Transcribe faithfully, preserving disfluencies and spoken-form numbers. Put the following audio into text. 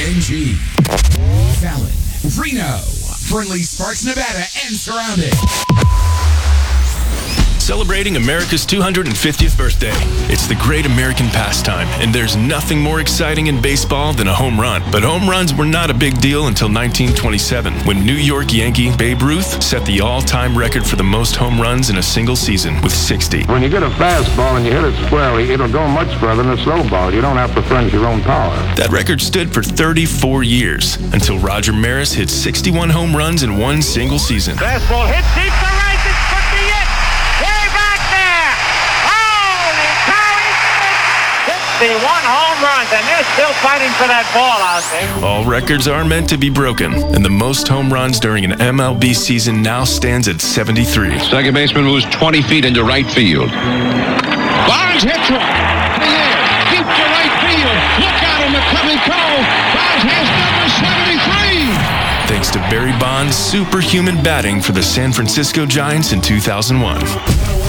N G, Fallon, Reno, Friendly Sparks, Nevada, and surrounding. Celebrating America's two hundred fiftieth birthday. It's the great American pastime, and there's nothing more exciting in baseball than a home run. But home runs were not a big deal until nineteen twenty-seven, when New York Yankee Babe Ruth set the all-time record for the most home runs in a single season with sixty. When you get a fastball and you hit it squarely, it'll go much further than a slow ball. You don't have to furnish your own power. That record stood for thirty-four years, until Roger Maris hit sixty-one home runs in one single season. Fastball hit deep to right. This could be it. Way back there. Holy cow! sixty-one home runs, and they're still fighting for that ball out there. All records are meant to be broken, and the most home runs during an M L B season now stands at seventy-three. Second baseman moves twenty feet into right field. Bonds hits one. In the air. Deep to right field. Look out on the coming call. Bonds has number seventy-three. Thanks to Barry Bonds' superhuman batting for the San Francisco Giants in two thousand one.